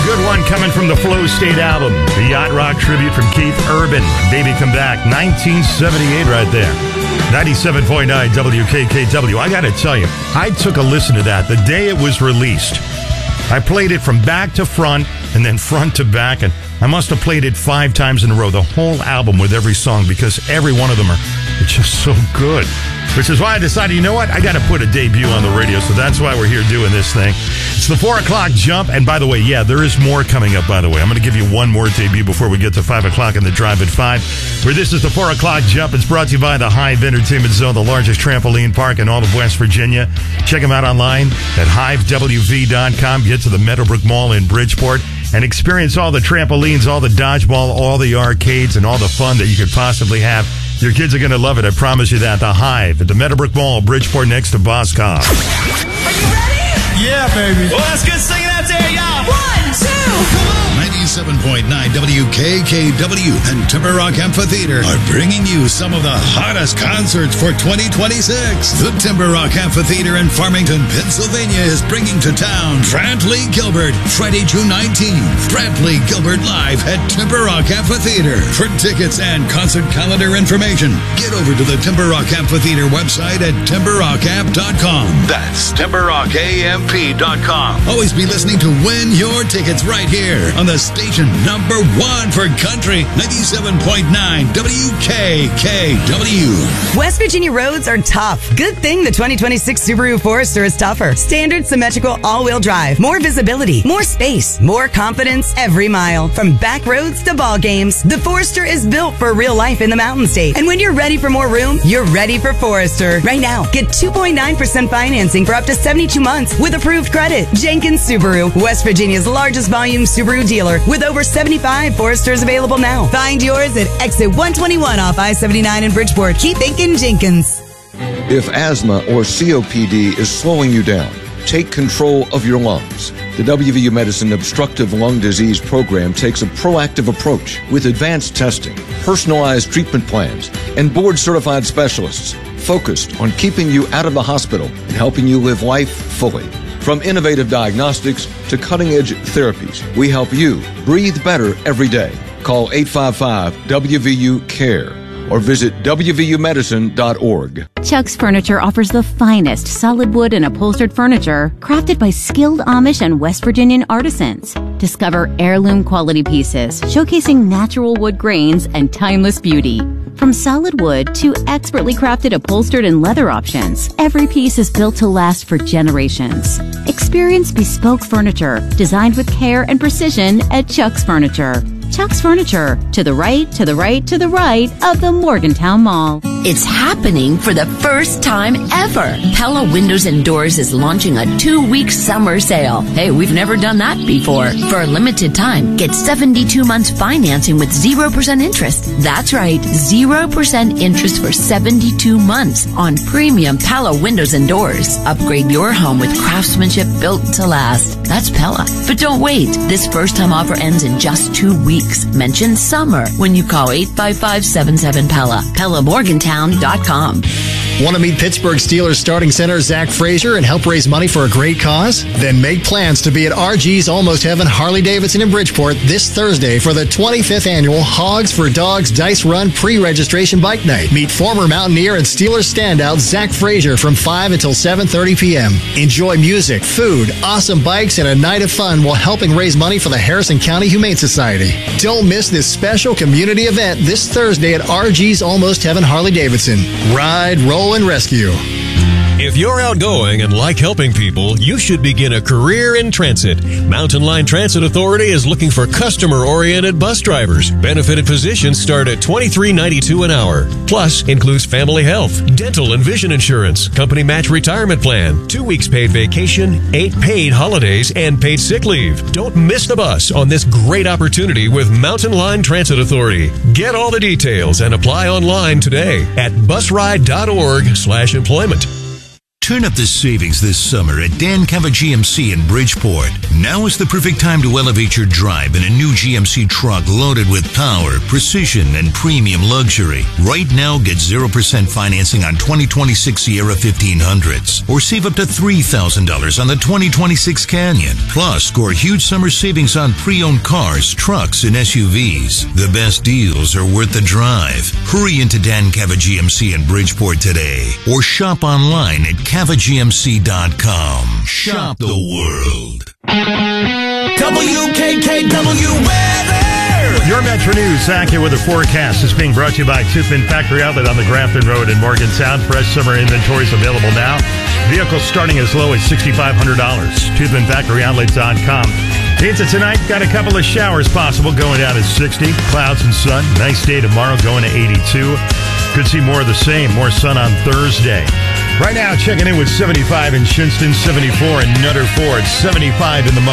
good one coming from the Flow State album. The Yacht Rock tribute from Keith Urban. Baby Come Back, 1978 right there. 97.9 WKKW. I got to tell you, I took a listen to that the day it was released. I played it from back to front and then front to back, and I must have played it 5 times in a row, the whole album with every song, because every one of them are just so good. Which is why I decided, you know what? I got to put a debut on the radio, so that's why we're here doing this thing. It's the 4 o'clock jump, and by the way, yeah, there is more coming up, by the way. I'm going to give you one more debut before we get to 5 o'clock in the Drive at 5, where this is the 4 o'clock jump. It's brought to you by the Hive Entertainment Zone, the largest trampoline park in all of West Virginia. Check them out online at hivewv.com. Get to the Meadowbrook Mall in Bridgeport and experience all the trampolines, all the dodgeball, all the arcades, and all the fun that you could possibly have. Your kids are going to love it, I promise you that. The Hive at the Meadowbrook Mall, Bridgeport, next to Boscov. Are you ready? Yeah, baby. Well, let's get singing out there, y'all. 1, 2, come on. 97.9 WKKW and Timber Rock Amphitheater are bringing you some of the hottest concerts for 2026. The Timber Rock Amphitheater in Farmington, Pennsylvania is bringing to town Brantley Gilbert, Friday, June 19th. Brantley Gilbert live at Timber Rock Amphitheater. For tickets and concert calendar information, get over to the Timber Rock Amphitheater website at timberrockамp.com. That's timberrockAMP.com. Always be listening to win your tickets right here on the station number 1 for country, 97.9 WKKW. West Virginia roads are tough. Good thing the 2026 Subaru Forester is tougher. Standard symmetrical all-wheel drive. More visibility. More space. More confidence every mile. From back roads to ball games, the Forester is built for real life in the Mountain State. And when you're ready for more room, you're ready for Forester. Right now, get 2.9% financing for up to 72 months with approved credit. Jenkins Subaru, West Virginia's largest volume Subaru dealer, with over 75 Foresters available now. Find yours at exit 121 off I-79 in Bridgeport. Keep thinking Jenkins. If asthma or COPD is slowing you down, take control of your lungs. The WVU Medicine Obstructive Lung Disease Program takes a proactive approach with advanced testing, personalized treatment plans, and board-certified specialists focused on keeping you out of the hospital and helping you live life fully. From innovative diagnostics to cutting-edge therapies, we help you breathe better every day. Call 855-WVU-CARE or visit WVUmedicine.org. Chuck's Furniture offers the finest solid wood and upholstered furniture crafted by skilled Amish and West Virginian artisans. Discover heirloom quality pieces showcasing natural wood grains and timeless beauty. From solid wood to expertly crafted upholstered and leather options, every piece is built to last for generations. Experience bespoke furniture designed with care and precision at Chuck's Furniture. Chuck's Furniture, to the right, to the right, to the right of the Morgantown Mall. It's happening for the first time ever. Pella Windows and Doors is launching a 2-week summer sale. Hey, we've never done that before. For a limited time, get 72 months financing with 0% interest. That's right, 0% interest for 72 months on premium Pella Windows and Doors. Upgrade your home with craftsmanship built to last. That's Pella. But don't wait. This first-time offer ends in just 2 weeks. Mention summer when you call 855-77-PELLA. PellaMorgantown.com. Want to meet Pittsburgh Steelers starting center Zach Frazier and help raise money for a great cause? Then make plans to be at RG's Almost Heaven Harley-Davidson in Bridgeport this Thursday for the 25th annual Hogs for Dogs Dice Run pre-registration bike night. Meet former Mountaineer and Steelers standout Zach Frazier from 5 until 7:30 p.m. Enjoy music, food, awesome bikes, and a night of fun while helping raise money for the Harrison County Humane Society. Don't miss this special community event this Thursday at RG's Almost Heaven Harley-Davidson. Ride, roll, and rescue. If you're outgoing and like helping people, you should begin a career in transit. Mountain Line Transit Authority is looking for customer-oriented bus drivers. Benefited positions start at $23.92 an hour. Plus, includes family health, dental and vision insurance, company match retirement plan, 2 weeks paid vacation, 8 paid holidays, and paid sick leave. Don't miss the bus on this great opportunity with Mountain Line Transit Authority. Get all the details and apply online today at busride.org/employment. Turn up the savings this summer at Dan Cava GMC in Bridgeport. Now is the perfect time to elevate your drive in a new GMC truck loaded with power, precision, and premium luxury. Right now, get 0% financing on 2026 Sierra 1500s, or save up to $3,000 on the 2026 Canyon. Plus, score huge summer savings on pre-owned cars, trucks, and SUVs. The best deals are worth the drive. Hurry into Dan Cava GMC in Bridgeport today, or shop online at CavaGMC.com. Shop the world. WKKW weather. Your Metro News, Zach here with a forecast. Is being brought to you by Toothman Factory Outlet on the Grafton Road in Morgantown. Fresh summer inventories available now. Vehicles starting as low as $6,500. ToothmanFactoryOutlet.com. Into tonight, got a couple of showers possible, going down to 60. Clouds and sun. Nice day tomorrow, going to 82. Could see more of the same. More sun on Thursday. Right now, checking in with 75 in Shinston, 74 in Nutter Ford, 75 in the